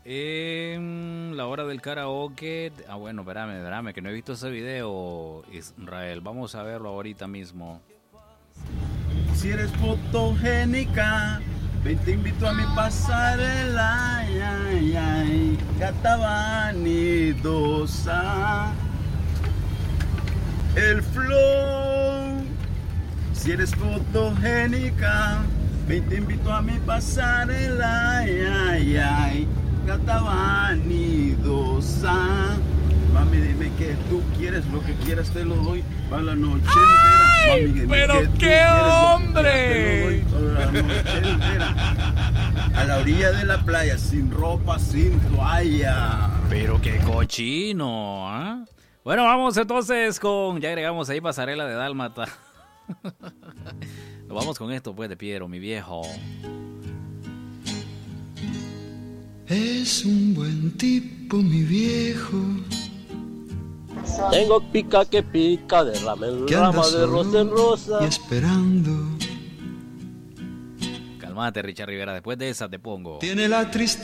La hora del karaoke. Bueno, espérame, que no he visto ese video, Israel. Vamos a verlo ahorita mismo. Si eres fotogénica, ven, te invito a mi pasarela. Ay, ay, ay, gata vanidosa. El flow. Si eres fotogénica, ven, te invito a mi pasarela. Ay, ay, ay, gata vanidosa. Mami, dime que tú quieres, lo que quieras te lo doy para la noche entera. Mami, dime pero que tú qué quieres, hombre. lo que quieras te lo doy para la noche entera. A la orilla de la playa, sin ropa, sin toalla. Pero qué cochino, ¿ah? Bueno, vamos entonces ya agregamos ahí pasarela de Dálmata. Nos vamos con esto pues de Piero, mi viejo. Es un buen tipo, mi viejo. Tengo pica que pica, de rama en rama, de rosa en rosa. Y esperando. Calmate, Richard Rivera, después de esa te pongo. Tiene la tristeza.